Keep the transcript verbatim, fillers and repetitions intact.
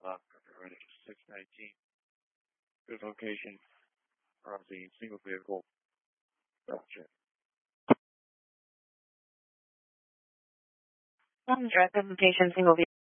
Uh, ready to six nineteen. Good location from the single vehicle. Gotcha. Direct location single vehicle.